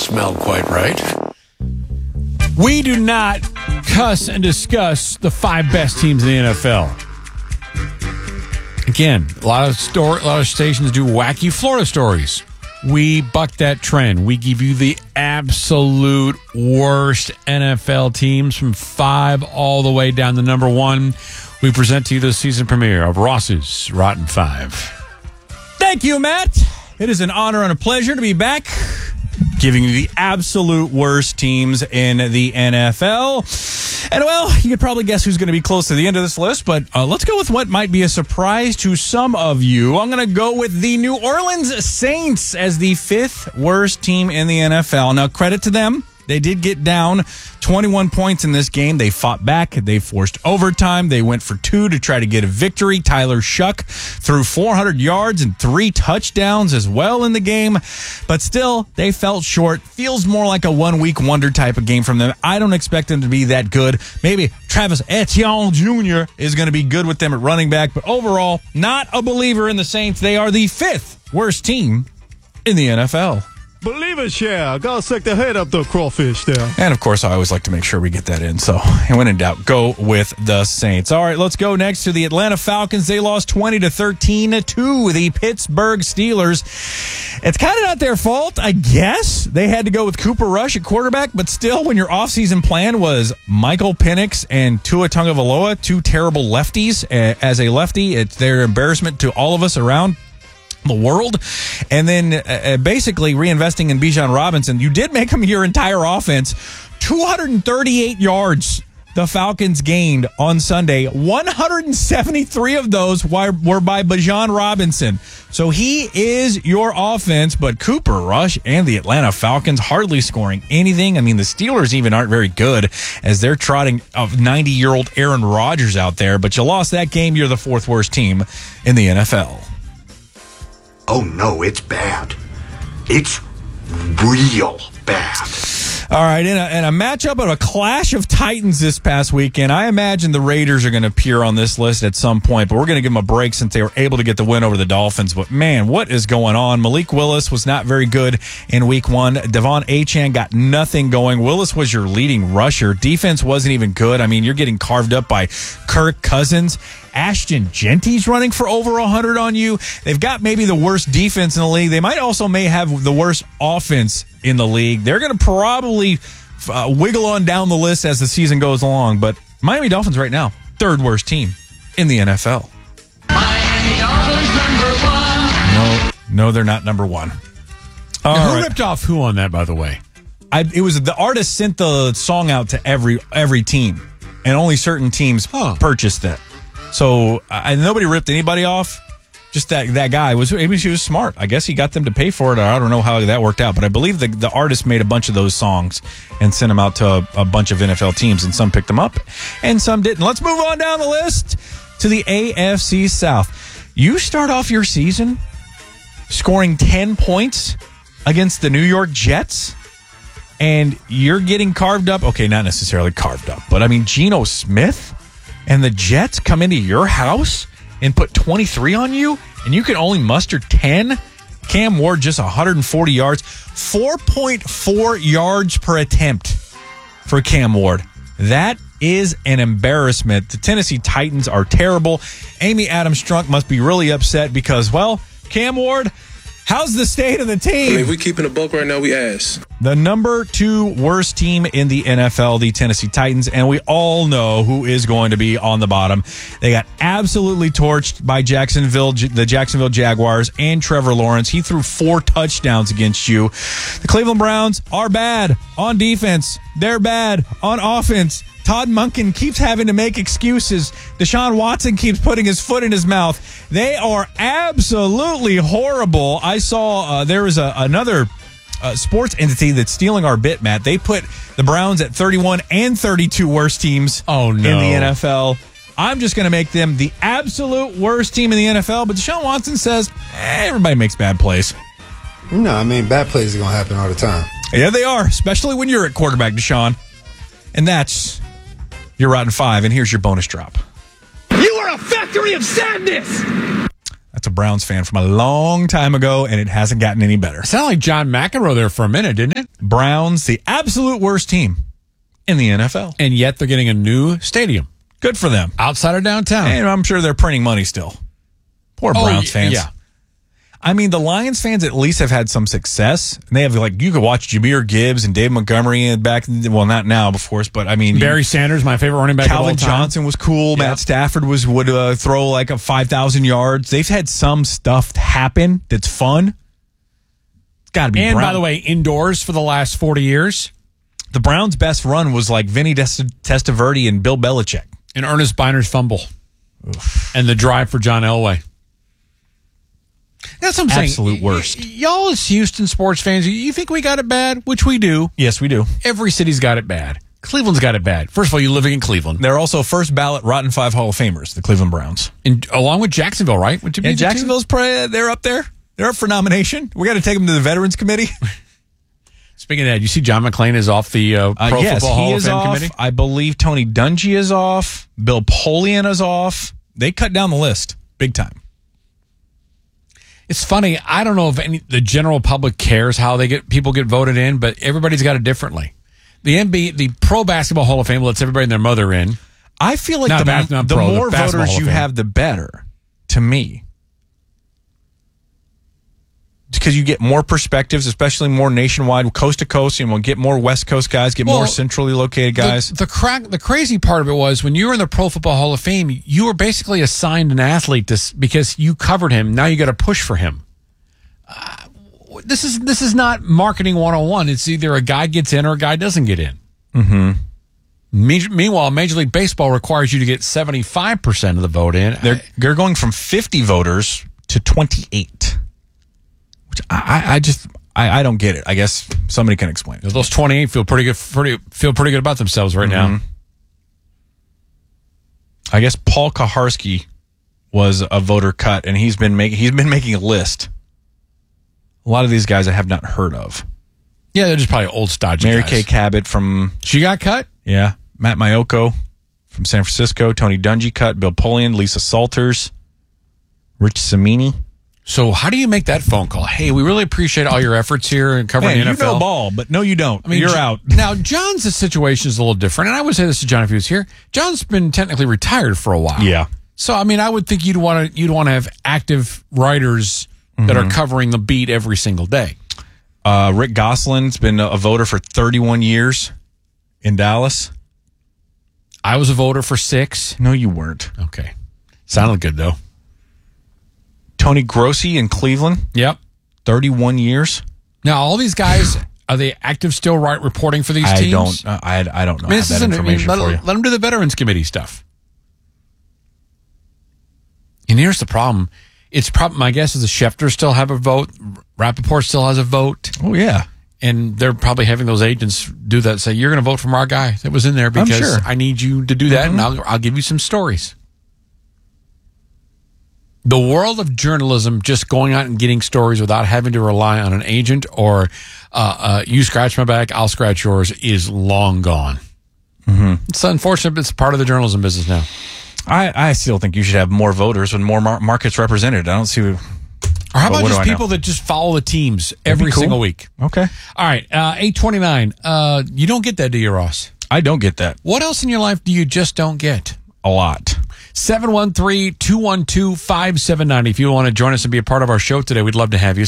smell quite right. We do not cuss and discuss the 5 best teams in the NFL. Again, a lot of stations do wacky Florida stories. We buck that trend. We give you the absolute worst NFL teams from 5 all the way down to number 1. We present to you the season premiere of Ross's Rotten 5. Thank you, Matt. It is an honor and a pleasure to be back, giving you the absolute worst teams in the NFL. And, well, you could probably guess who's going to be close to the end of this list, but let's go with what might be a surprise to some of you. I'm going to go with the New Orleans Saints as the 5th worst team in the NFL. Now, credit to them. They did get down 21 points in this game. They fought back. They forced overtime. They went for 2 to try to get a victory. Tyler Shuck threw 400 yards and 3 touchdowns as well in the game. But still, they fell short. Feels more like a one-week wonder type of game from them. I don't expect them to be that good. Maybe Travis Etienne Jr. is going to be good with them at running back. But overall, not a believer in the Saints. They are the 5th worst team in the NFL. Believe it, yeah. Gotta stick the head up the crawfish there. And, of course, I always like to make sure we get that in. So, when in doubt, go with the Saints. All right, let's go next to the Atlanta Falcons. They lost 20-13 to the Pittsburgh Steelers. It's kind of not their fault, I guess. They had to go with Cooper Rush at quarterback, but still, when your offseason plan was Michael Penix and Tua Tagovailoa, 2 terrible lefties, as a lefty, it's their embarrassment to all of us around the world, and then basically reinvesting in Bijan Robinson. You did make him your entire offense. 238 yards the Falcons gained on Sunday. 173 of those were by Bijan Robinson. So he is your offense, but Cooper Rush and the Atlanta Falcons hardly scoring anything. I mean, the Steelers even aren't very good as they're trotting a 90-year-old Aaron Rodgers out there, but you lost that game. You're the 4th worst team in the NFL. Oh, no, it's bad. It's real bad. All right, in a matchup of a clash of titans this past weekend, I imagine the Raiders are going to appear on this list at some point, but we're going to give them a break since they were able to get the win over the Dolphins. But, man, what is going on? Malik Willis was not very good in week 1. Devon Achane got nothing going. Willis was your leading rusher. Defense wasn't even good. I mean, you're getting carved up by Kirk Cousins. Ashton Genty's running for over 100 on you. They've got maybe the worst defense in the league. They might also may have the worst offense in the league. They're going to probably wiggle on down the list as the season goes along. But Miami Dolphins right now, 3rd worst team in the NFL. Miami Dolphins #1. No, they're not number 1. Now, who ripped off who on that, by the way? It was the artist sent the song out to every team, and only certain teams purchased it. So nobody ripped anybody off. Just that guy maybe she was smart. I guess he got them to pay for it. I don't know how that worked out, but I believe the artist made a bunch of those songs and sent them out to a bunch of NFL teams, and some picked them up and some didn't. Let's move on down the list to the AFC South. You start off your season scoring 10 points against the New York Jets, and you're getting carved up. Okay, not necessarily carved up, but I mean, Geno Smith and the Jets come into your house and put 23 on you, and you can only muster 10? Cam Ward just 140 yards, 4.4 yards per attempt for Cam Ward. That is an embarrassment. The Tennessee Titans are terrible. Amy Adams Strunk must be really upset because, well, Cam Ward, how's the state of the team? I mean, if we keeping a buck right now, we ass. The number 2 worst team in the NFL, the Tennessee Titans, and we all know who is going to be on the bottom. They got absolutely torched by the Jacksonville Jaguars and Trevor Lawrence. He threw 4 touchdowns against you. The Cleveland Browns are bad on defense. They're bad on offense. Todd Monken keeps having to make excuses. Deshaun Watson keeps putting his foot in his mouth. They are absolutely horrible. I saw there was another sports entity that's stealing our bit, Matt. They put the Browns at 31 and 32 worst teams in the NFL. I'm just going to make them the absolute worst team in the NFL. But Deshaun Watson says, everybody makes bad plays. No, I mean, bad plays are going to happen all the time. Yeah, they are, especially when you're at quarterback, Deshaun. And that's your Rotten 5, and here's your bonus drop. You are a factory of sadness! That's a Browns fan from a long time ago, and it hasn't gotten any better. It sounded like John McEnroe there for a minute, didn't it? Browns, the absolute worst team in the NFL. And yet they're getting a new stadium Good for them. outside of downtown. And I'm sure they're printing money still. Poor Browns fans. Yeah. I mean, the Lions fans at least have had some success. And they have, like, you could watch Jahmyr Gibbs and Dave Montgomery back, well, not now, of course, but I mean, Barry Sanders, my favorite running back Calvin of all time. Johnson was cool. Yeah. Matt Stafford would throw like a 5,000 yards. They've had some stuff happen that's fun. It's got to be. And Brown. by the way, indoors for the last 40 years. The Browns' best run was like Vinny Testaverde and Bill Belichick. And Ernest Biner's fumble. And the drive for John Elway. That's what I'm saying. Absolute worst. Y'all as Houston sports fans, you think we got it bad? Which we do. Yes, we do. Every city's got it bad. Cleveland's got it bad. First of all, you're living in Cleveland. They're also first ballot Rotten 5 Hall of Famers, the Cleveland Browns. And along with Jacksonville, right? Would you be And the two? Jacksonville's probably, they're up there. They're up for nomination. We got to take them to the Veterans Committee. Speaking of that, you see John McClain is off the Pro yes, Football Hall he of is Fame off. committee. I believe Tony Dungy is off. Bill Polian is off. They cut down the list big time. It's funny. I don't know if the general public cares how people get voted in, but everybody's got it differently. The Pro Basketball Hall of Fame lets everybody and their mother in. I feel like Not the pro, more the Basketball voters Hall of you Fame. have, the better, to me. Because you get more perspectives, especially more nationwide, coast to coast. We'll get more West Coast guys, get more centrally located guys. The crazy part of it was when you were in the Pro Football Hall of Fame, you were basically assigned an athlete because you covered him. Now you got to push for him. This is not marketing 101. It's either a guy gets in or a guy doesn't get in. Mm-hmm. Meanwhile, Major League Baseball requires you to get 75% of the vote in. They're going from 50 voters to 28. Which I don't get it. I guess somebody can explain it. Those 28 feel pretty good about themselves right now. I guess Paul Kaharski was a voter cut, and he's been making a list. A lot of these guys I have not heard of. Yeah, they're just probably old stodgy Mary guys. Kay Cabot from She got cut? Matt Mayoko from San Francisco, Tony Dungy cut, Bill Polian, Lisa Salters, Rich Samini. So how do you make that phone call? Hey, we really appreciate all your efforts here in covering Man, the you NFL. know ball, but no, you don't. I mean, you're out. Now, John's situation is a little different, and I would say this to John if he was here. John's been technically retired for a while. Yeah. So, I mean, I would think you'd want to have active writers that are covering the beat every single day. Rick Gosselin's been a voter for 31 years in Dallas. I was a voter for 6. No, you weren't. Okay. Sounded good, though. Tony Grossi in Cleveland, Yep. 31 years. Now, all these guys, are they active still reporting for these teams? I don't know. I mean, I have that information let for you. them do the Veterans Committee stuff. And here's the problem. My guess is the Schefter still have a vote. Rappaport still has a vote. Oh, yeah. And they're probably having those agents do that. Say, you're going to vote from our guy that was in there because sure. I need you to do that, and I'll give you some stories. The world of journalism, just going out and getting stories without having to rely on an agent or you scratch my back, I'll scratch yours, is long gone. Mm-hmm. It's unfortunate, but it's part of the journalism business now. I still think you should have more voters and more markets represented. I don't see. Or how about what just do I know? people that just follow the teams every cool. single week? Okay. All right, 829. You don't get that, do you, Ross? I don't get that. What else in your life do you just don't get? A lot. 713-212-5790. If you want to join us and be a part of our show today, we'd love to have you.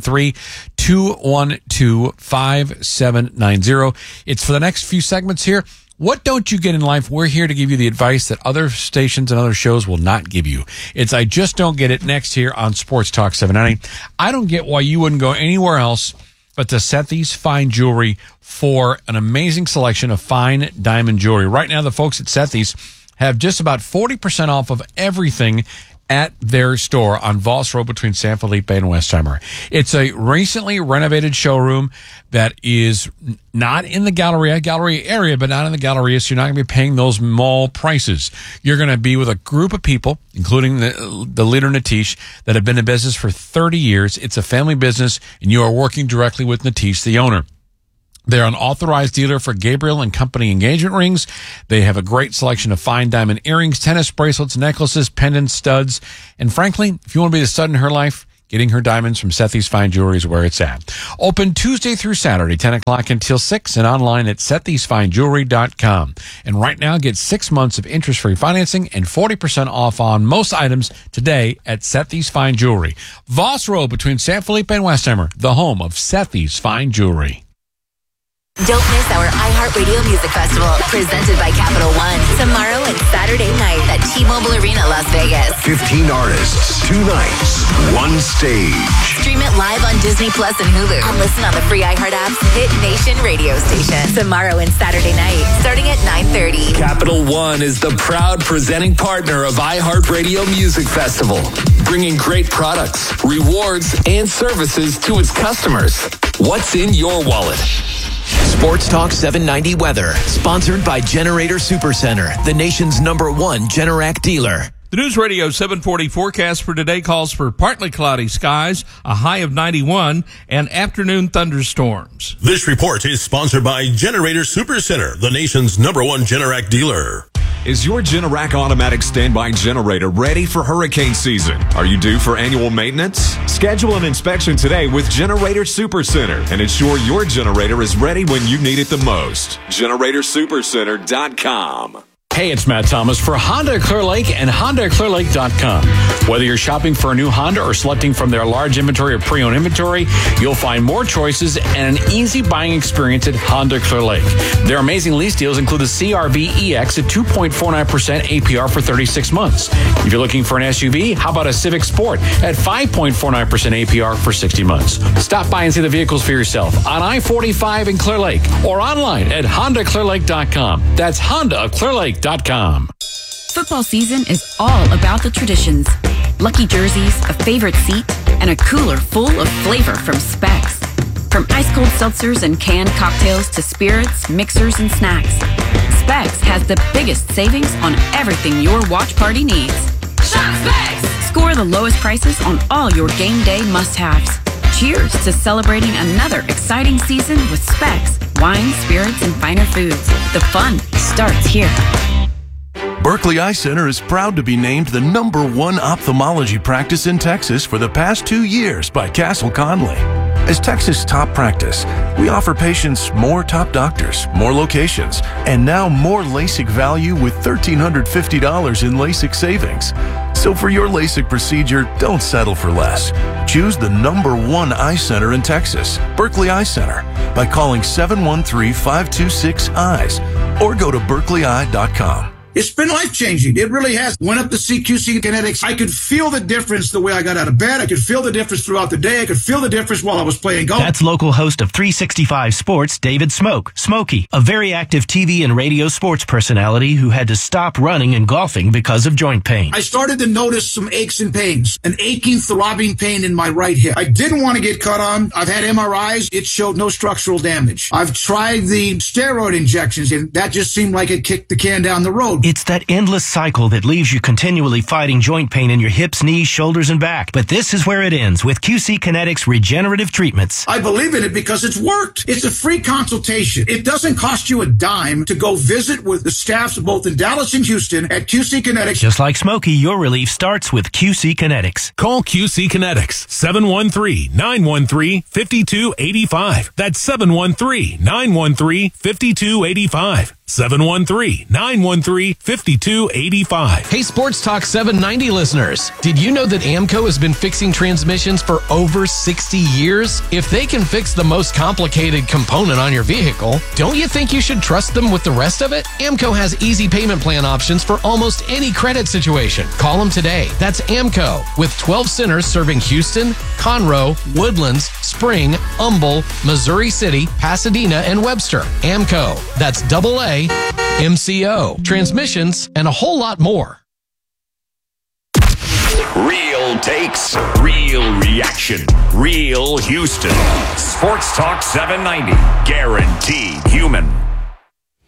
713-212-5790. It's for the next few segments here. What don't you get in life? We're here to give you the advice that other stations and other shows will not give you. It's I Just Don't Get It next here on Sports Talk 790. I don't get why you wouldn't go anywhere else but to Sethies Fine Jewelry for an amazing selection of fine diamond jewelry. Right now, the folks at Sethies have just about 40% off of everything at their store on Voss Road between San Felipe and Westheimer. It's a recently renovated showroom that is not in the Galleria area, but not in the Galleria, so you're not going to be paying those mall prices. You're going to be with a group of people, including the leader, Natish, that have been in business for 30 years. It's a family business, and you are working directly with Natish, the owner. They're an authorized dealer for Gabriel and Company engagement rings. They have a great selection of fine diamond earrings, tennis bracelets, necklaces, pendants, studs. And frankly, if you want to be the stud in her life, getting her diamonds from Sethi's Fine Jewelry is where it's at. Open Tuesday through Saturday, 10 o'clock until 6, and online at sethisfinejewelry.com. And right now, get 6 months of interest-free financing and 40% off on most items today at Sethi's Fine Jewelry. Voss Road between San Felipe and Westheimer, the home of Sethi's Fine Jewelry. Don't miss our iHeartRadio Music Festival, presented by Capital One, tomorrow and Saturday night at T-Mobile Arena, Las Vegas. 15 artists, 2 nights, 1 stage. Stream it live on Disney Plus and Hulu, and listen on the free iHeart app's Hit Nation radio station. Tomorrow and Saturday night, starting at 9:30. Capital One is the proud presenting partner of iHeartRadio Music Festival, bringing great products, rewards, and services to its customers. What's in your wallet? Sports Talk 790 weather, sponsored by Generator Supercenter, the nation's #1 Generac dealer. The News Radio 740 forecast for today calls for partly cloudy skies, a high of 91, and afternoon thunderstorms. This report is sponsored by Generator Supercenter, the nation's #1 Generac dealer. Is your Generac automatic standby generator ready for hurricane season? Are you due for annual maintenance? Schedule an inspection today with Generator Supercenter and ensure your generator is ready when you need it the most. GeneratorSupercenter.com. Hey, it's Matt Thomas for Honda at Clear Lake and Honda at ClearLake.com. Whether you're shopping for a new Honda or selecting from their large inventory of pre-owned inventory, you'll find more choices and an easy buying experience at Honda Clear Lake. Their amazing lease deals include the CR-V EX at 2.49% APR for 36 months. If you're looking for an SUV, how about a Civic Sport at 5.49% APR for 60 months? Stop by and see the vehicles for yourself on I-45 in Clear Lake or online at HondaClearLake.com. That's Honda of Clear Lake. Football season is all about the traditions. Lucky jerseys, a favorite seat, and a cooler full of flavor from Specs. From ice-cold seltzers and canned cocktails to spirits, mixers, and snacks, Specs has the biggest savings on everything your watch party needs. Shop Specs! Score the lowest prices on all your game day must-haves. Cheers to celebrating another exciting season with Specs, wine, spirits, and finer foods. The fun starts here. Berkeley Eye Center is proud to be named the #1 ophthalmology practice in Texas for the past 2 years by Castle Conley. As Texas' top practice, we offer patients more top doctors, more locations, and now more LASIK value with $1,350 in LASIK savings. So for your LASIK procedure, don't settle for less. Choose the #1 eye center in Texas, Berkeley Eye Center, by calling 713-526-EYES or go to berkeleyeye.com. It's been life-changing. It really has. Went up to see QC Kinetics. I could feel the difference the way I got out of bed. I could feel the difference throughout the day. I could feel the difference while I was playing golf. That's local host of 365 Sports, David Smokey, a very active TV and radio sports personality who had to stop running and golfing because of joint pain. I started to notice some aches and pains, an aching, throbbing pain in my right hip. I didn't want to get cut on. I've had MRIs. It showed no structural damage. I've tried the steroid injections, and that just seemed like it kicked the can down the road. It's that endless cycle that leaves you continually fighting joint pain in your hips, knees, shoulders, and back. But this is where it ends with QC Kinetics regenerative treatments. I believe in it because it's worked. It's a free consultation. It doesn't cost you a dime to go visit with the staffs both in Dallas and Houston at QC Kinetics. Just like Smokey, your relief starts with QC Kinetics. Call QC Kinetics, 713-913-5285. That's 713-913-5285. 713-913-5285. Hey, Sports Talk 790 listeners. Did you know that AMCO has been fixing transmissions for over 60 years? If they can fix the most complicated component on your vehicle, don't you think you should trust them with the rest of it? AMCO has easy payment plan options for almost any credit situation. Call them today. That's AMCO, with 12 centers serving Houston, Conroe, Woodlands, Spring, Humble, Missouri City, Pasadena, and Webster. AMCO. That's AA MCO, transmissions, and a whole lot more. Real takes, real reaction, real Houston. Sports Talk 790, guaranteed human.